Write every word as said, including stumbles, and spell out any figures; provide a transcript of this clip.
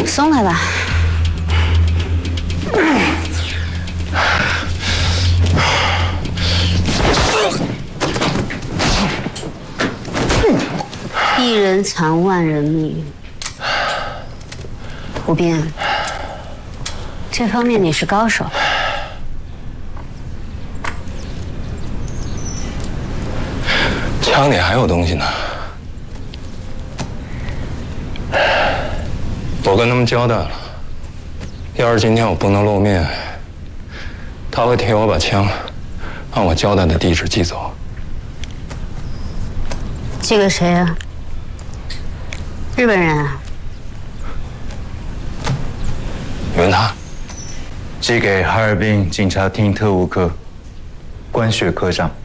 松开吧。一人藏万人命，胡斌，这方面你是高手。 枪里还有东西呢。我跟他们交代了，要是今天我不能露面，他会替我把枪按我交代的地址寄走。 寄给谁啊？日本人啊？ 问他。 寄给哈尔滨警察厅特务科关雪科长。